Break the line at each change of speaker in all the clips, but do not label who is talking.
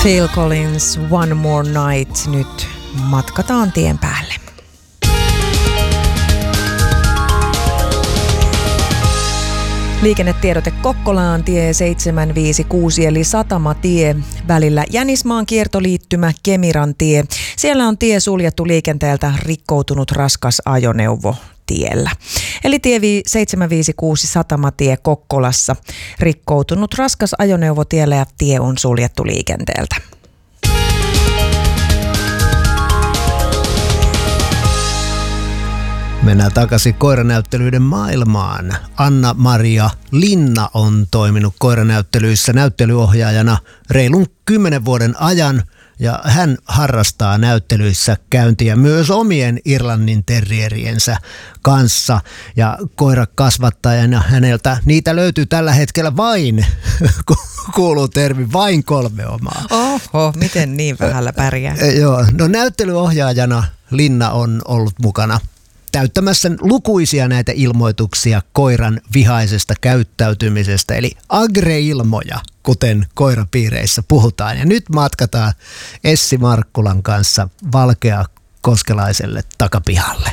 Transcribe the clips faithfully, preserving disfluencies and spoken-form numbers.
Phil Collins, One More Night. Nyt matkataan tien päälle. Liikennetiedote Kokkolaan tie seitsemän viisi kuusi eli Satamatie välillä Jänismaan kiertoliittymä Kemiran tie. Siellä on tie suljettu liikenteeltä rikkoutunut raskas ajoneuvo tiellä. Eli tie seitsemän viisi kuusi Satamatie Kokkolassa. Rikkoutunut raskas ajoneuvo tiellä ja tie on suljettu liikenteeltä.
Mennään takaisin koiranäyttelyiden maailmaan. Anna-Maria Linna on toiminut koiranäyttelyissä näyttelyohjaajana reilun kymmenen vuoden ajan ja hän harrastaa näyttelyissä käyntiä myös omien Irlannin terrieriensä kanssa. Ja koirakasvattajana häneltä niitä löytyy tällä hetkellä vain, kuuluu termi, vain kolme omaa.
Oho, miten niin vähällä pärjää?
Joo, no näyttelyohjaajana Linna on ollut mukana täyttämässä lukuisia näitä ilmoituksia koiran vihaisesta käyttäytymisestä, eli agreilmoja, kuten koirapiireissä puhutaan. Ja nyt matkataan Essi Markkulan kanssa Valkeakoskelaiselle takapihalle.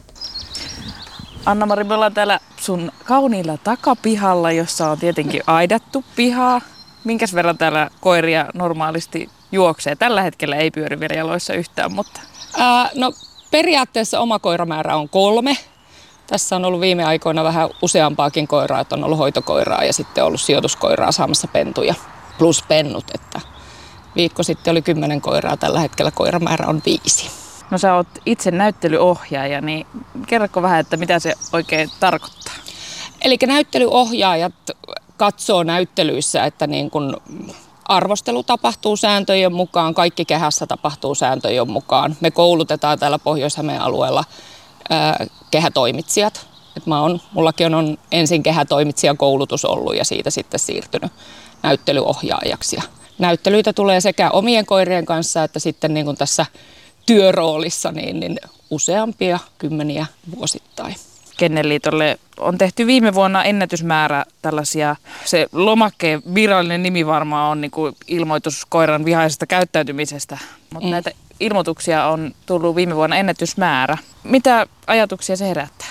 Anna-Mari, me ollaan täällä sun kauniilla takapihalla, jossa on tietenkin aidattu pihaa. Minkäs verran täällä koiria normaalisti juoksee? Tällä hetkellä ei pyöri vielä jaloissa yhtään, mutta...
Ää, no... Periaatteessa oma koiramäärä on kolme. Tässä on ollut viime aikoina vähän useampaakin koiraa, että on ollut hoitokoiraa ja sitten ollut sijoituskoiraa saamassa pentuja plus pennut. Että viikko sitten oli kymmenen koiraa, tällä hetkellä koiramäärä on viisi.
No sä oot itse näyttelyohjaaja, niin kerrotko vähän, että mitä se oikein tarkoittaa?
Eli näyttelyohjaajat katsoo näyttelyissä, että niin kun arvostelu tapahtuu sääntöjen mukaan, kaikki kehässä tapahtuu sääntöjen mukaan. Me koulutetaan täällä Pohjois-Hämeen alueella ää, kehätoimitsijat. Et mä on, mullakin on, on ensin kehätoimitsijan koulutus ollut ja siitä sitten siirtynyt näyttelyohjaajaksi. Ja näyttelyitä tulee sekä omien koirien kanssa että sitten niin kuin tässä työroolissa niin, niin useampia kymmeniä vuosittain.
Kennelliitolle on tehty viime vuonna ennätysmäärä tällaisia, se lomakkeen virallinen nimi varmaan on niin kuin ilmoitus koiran vihaisesta käyttäytymisestä, mutta mm. näitä ilmoituksia on tullut viime vuonna ennätysmäärä. Mitä ajatuksia se herättää?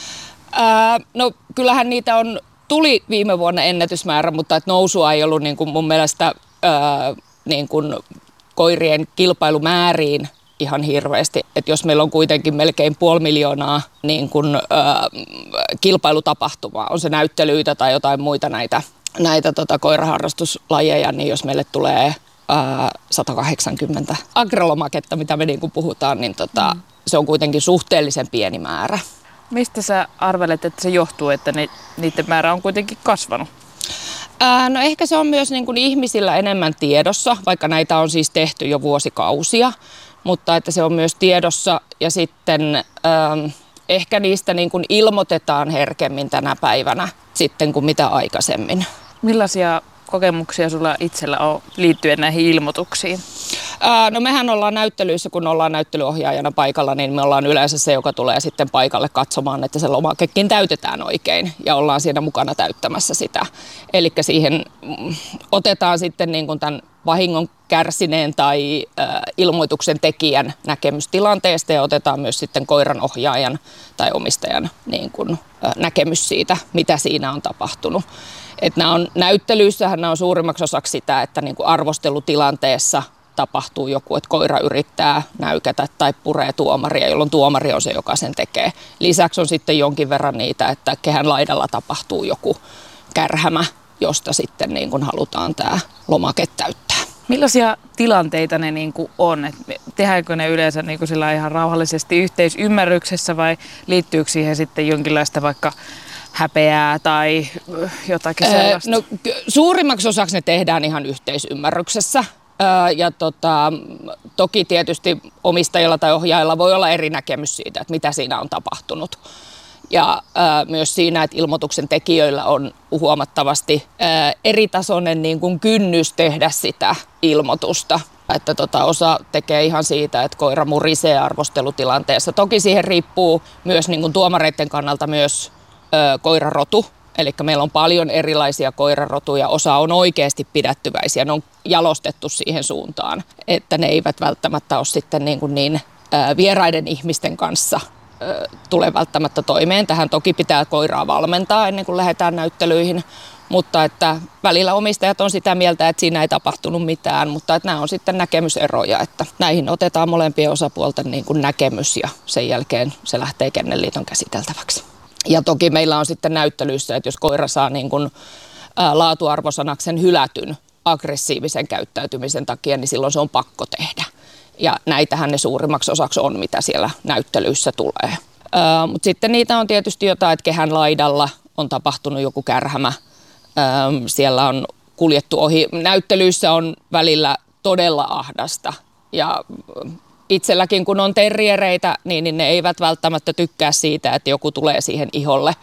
Ää, no kyllähän niitä on, tuli viime vuonna ennätysmäärä, mutta et nousua ei ollut niin kuin mun mielestä ää, niin kuin koirien kilpailumääriin ihan hirveästi. Että jos meillä on kuitenkin melkein puoli miljoonaa niin kun, ä, kilpailutapahtumaa, on se näyttelyitä tai jotain muita näitä, näitä tota, koiraharrastuslajeja, niin jos meille tulee ä, sata kahdeksankymmentä agrolomaketta, mitä me niin kun puhutaan, niin tota, mm. se on kuitenkin suhteellisen pieni määrä.
Mistä sä arvelet, että se johtuu, että ne, niiden määrä on kuitenkin kasvanut?
Ää, no ehkä se on myös niin kun ihmisillä enemmän tiedossa, vaikka näitä on siis tehty jo vuosikausia. Mutta että se on myös tiedossa ja sitten ähm, ehkä niistä niin kuin ilmoitetaan herkemmin tänä päivänä sitten kuin mitä aikaisemmin.
Millaisia kokemuksia sulla itsellä on liittyen näihin ilmoituksiin?
Ää, no mehän ollaan näyttelyissä, kun ollaan näyttelyohjaajana paikalla, niin me ollaan yleensä se, joka tulee sitten paikalle katsomaan, että se lomakekin täytetään oikein ja ollaan siinä mukana täyttämässä sitä. Eli siihen mm, otetaan sitten niin kuin tämän vahingon kärsineen tai ä, ilmoituksen tekijän näkemystilanteesta ja otetaan myös sitten koiran ohjaajan tai omistajan niin kuin, ä, näkemys siitä, mitä siinä on tapahtunut. Et nämä on, näyttelyissähän nämä on suurimmaksi osaksi sitä, että niin kuin arvostelutilanteessa tapahtuu joku, että koira yrittää näykätä tai puree tuomaria, jolloin tuomari on se, joka sen tekee. Lisäksi on sitten jonkin verran niitä, että kehän laidalla tapahtuu joku kärhämä, josta sitten niin kuin halutaan tämä lomake täyttää.
Millaisia tilanteita ne niin kuin on? Et tehdäänkö ne yleensä niin kuin sillä ihan rauhallisesti yhteisymmärryksessä vai liittyykö siihen sitten jonkinlaista vaikka häpeää tai jotakin sellaista?
No, suurimmaksi osaksi ne tehdään ihan yhteisymmärryksessä. Ja tota, toki tietysti omistajilla tai ohjaajilla voi olla eri näkemys siitä, että mitä siinä on tapahtunut. Ja ää, myös siinä, että ilmoituksen tekijöillä on huomattavasti ää, eritasoinen niin kuin kynnys tehdä sitä ilmoitusta. Että tota, osa tekee ihan siitä, että koira murisee arvostelutilanteessa. Toki siihen riippuu myös niin kuin tuomareiden kannalta myös ää, koirarotu. Eli meillä on paljon erilaisia koirarotuja, osa on oikeasti pidättyväisiä, ne on jalostettu siihen suuntaan, että ne eivät välttämättä ole sitten niin, kuin niin ää, vieraiden ihmisten kanssa ää, tule välttämättä toimeen. Tähän toki pitää koiraa valmentaa ennen kuin lähdetään näyttelyihin, mutta että välillä omistajat on sitä mieltä, että siinä ei tapahtunut mitään, mutta että nämä on sitten näkemyseroja, että näihin otetaan molempien osapuolten niin kuin näkemys ja sen jälkeen se lähtee Kennelliiton käsiteltäväksi. Ja toki meillä on sitten näyttelyissä, että jos koira saa niin kuin, ää, laatuarvosanaksen hylätyn aggressiivisen käyttäytymisen takia, niin silloin se on pakko tehdä. Ja näitähän ne suurimmaksi osaksi on, mitä siellä näyttelyissä tulee. Ää, mutta sitten niitä on tietysti jotain, että kehän laidalla on tapahtunut joku kärhämä. Ää, siellä on kuljettu ohi. Näyttelyissä on välillä todella ahdasta ja itselläkin kun on terriereitä, niin, niin ne eivät välttämättä tykkää siitä, että joku tulee siihen iholle.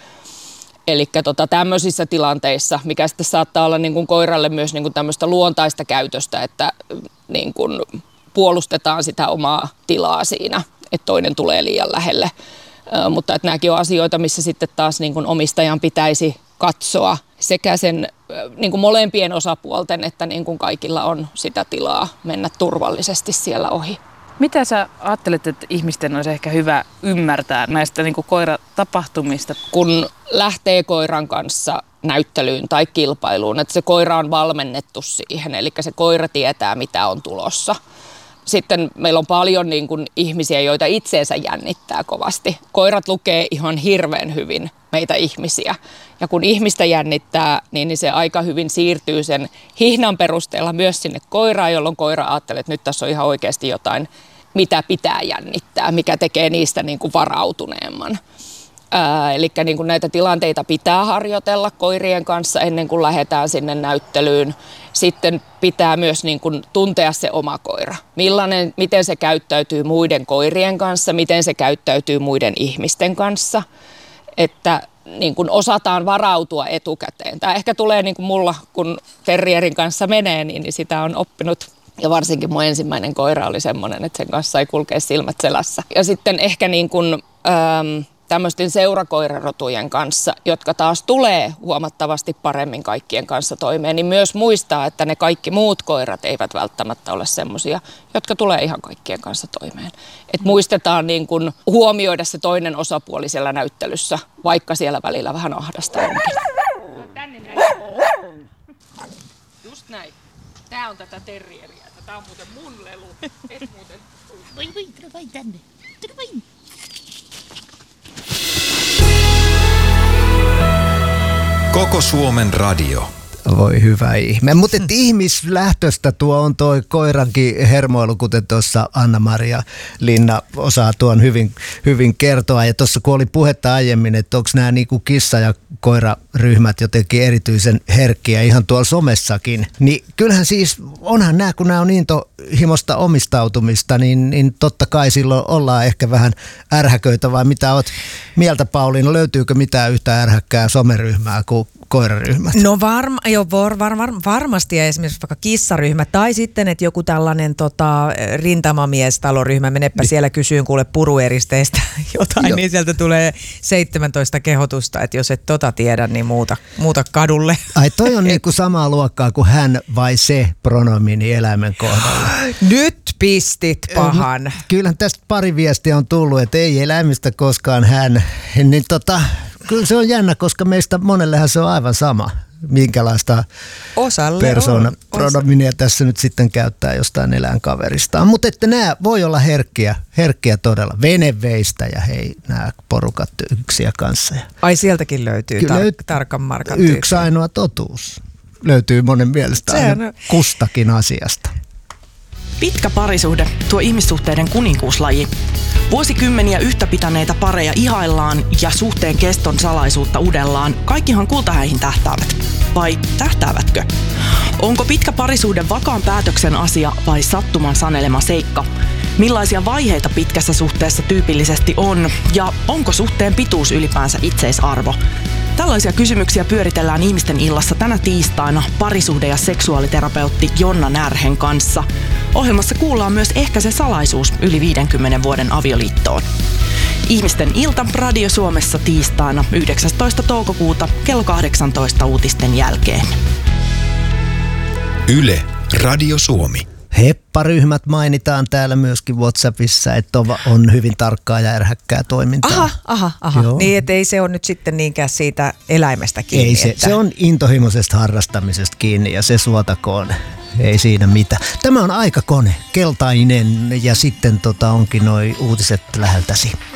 Eli tota, tämmöisissä tilanteissa, mikä sitten saattaa olla niin kuin koiralle myös niin kuin tämmöistä luontaista käytöstä, että niin kuin puolustetaan sitä omaa tilaa siinä, että toinen tulee liian lähelle. Ö, mutta että nämäkin on asioita, missä sitten taas niin kuin omistajan pitäisi katsoa sekä sen niin kuin molempien osapuolten, että niin kuin kaikilla on sitä tilaa mennä turvallisesti siellä ohi.
Mitä sä ajattelet, että ihmisten olisi ehkä hyvä ymmärtää näistä niin kuin koiratapahtumista?
Kun lähtee koiran kanssa näyttelyyn tai kilpailuun, että se koira on valmennettu siihen, eli se koira tietää, mitä on tulossa. Sitten meillä on paljon niin kuin ihmisiä, joita itseensä jännittää kovasti. Koirat lukee ihan hirveän hyvin meitä ihmisiä. Ja kun ihmistä jännittää, niin se aika hyvin siirtyy sen hihnan perusteella myös sinne koiraan, jolloin koira ajattelee, että nyt tässä on ihan oikeasti jotain, mitä pitää jännittää, mikä tekee niistä niin kuin varautuneemman. Ää, eli niin kuin näitä tilanteita pitää harjoitella koirien kanssa ennen kuin lähdetään sinne näyttelyyn. Sitten pitää myös niin kuin tuntea se oma koira. Millainen, miten se käyttäytyy muiden koirien kanssa, miten se käyttäytyy muiden ihmisten kanssa. Että niin kuin osataan varautua etukäteen. Tämä ehkä tulee niin kuin mulla, kun terrierin kanssa menee, niin sitä on oppinut. Ja varsinkin mun ensimmäinen koira oli semmoinen, että sen kanssa ei kulkea silmät selässä. Ja sitten ehkä niin kuin, ähm, tämmöisten seurakoirarotujen kanssa, jotka taas tulee huomattavasti paremmin kaikkien kanssa toimeen, niin myös muistaa, että ne kaikki muut koirat eivät välttämättä ole semmoisia, jotka tulee ihan kaikkien kanssa toimeen. Et muistetaan niin kun huomioida se toinen osapuoli siellä näyttelyssä, vaikka siellä välillä vähän ahdasta onkin.
Tänne näin. Just näin. Tää on tätä terrieriä. Tää on muuten mun lelu. Et muuten.
Voi voi, tule vain tänne. Tule vain.
Koko Suomen radio.
Voi hyvä ihme. Mutta ihmislähtöstä tuo on toi koirankin hermoilu, kuten tuossa Anna-Maria Linna osaa tuon hyvin, hyvin kertoa. Ja tuossa kun oli puhetta aiemmin, että onko nämä niinku kissa- ja koiraryhmät jotenkin erityisen herkkiä ihan tuolla somessakin, niin kyllähän siis onhan nämä, kun nämä on intohimosta omistautumista, niin, niin totta kai silloin ollaan ehkä vähän ärhäköitä, vai mitä oot mieltä, Pauliina? Löytyykö mitään yhtä ärhäkkää someryhmää kuin koiraryhmät?
No varma, jo, var, var, var, varmasti, ja esimerkiksi vaikka kissaryhmä tai sitten, että joku tällainen tota, rintamamiestaloryhmä, menepä niin siellä kysyyn kuule purueristeistä jotain, jo. Niin sieltä tulee seitsemäntoista kehotusta, että jos et tota tiedä, niin muuta, muuta kadulle.
Ai toi on niinku samaa luokkaa kuin hän vai se pronomini eläimen kohdalla.
Nyt pistit pahan.
Kyllähän tästä pari viestiä on tullut, että ei eläimistä koskaan hän, niin tota... Kyllä se on jännä, koska meistä monellehan se on aivan sama, minkälaista persoonapronominia tässä nyt sitten käyttää jostain eläinkaveristaan. Mutta että nämä voi olla herkkiä, herkkiä todella. Veneveistäjä, hei, nämä porukat yksiä kanssa.
Ai sieltäkin löytyy tar- löyt- tarkan markan
Yksi
tyyppi.
ainoa totuus löytyy monen mielestä aina on kustakin asiasta.
Pitkä parisuhde, tuo ihmissuhteiden kuninkuuslaji. Vuosikymmeniä yhtä pitäneitä pareja ihaillaan ja suhteen keston salaisuutta udellaan. Kaikkihan kultahäihin tähtäävät. Vai tähtäävätkö? Onko pitkä parisuhde vakaan päätöksen asia vai sattuman sanelema seikka? Millaisia vaiheita pitkässä suhteessa tyypillisesti on? Ja onko suhteen pituus ylipäänsä itseisarvo? Tällaisia kysymyksiä pyöritellään Ihmisten illassa tänä tiistaina parisuhde- ja seksuaaliterapeutti Jonna Närhen kanssa. Ohjelmassa kuullaan myös Ehkä se salaisuus yli viidenkymmenen vuoden avioliittoon. Ihmisten ilta Radio Suomessa tiistaina yhdeksästoista toukokuuta kello kahdeksantoista uutisten jälkeen.
Yle, Radio Suomi.
Hepparyhmät mainitaan täällä myöskin WhatsAppissa, että on hyvin tarkkaa ja ärhäkkää toimintaa.
Aha, aha, aha. Niin, että ei se ole nyt sitten niinkään siitä eläimestä kiinni.
Ei se,
että...
se on intohimoisesta harrastamisesta kiinni ja se suotakoon. Ei siinä mitään. Tämä on aikakone, keltainen ja sitten tota onkin noi uutiset läheltäsi.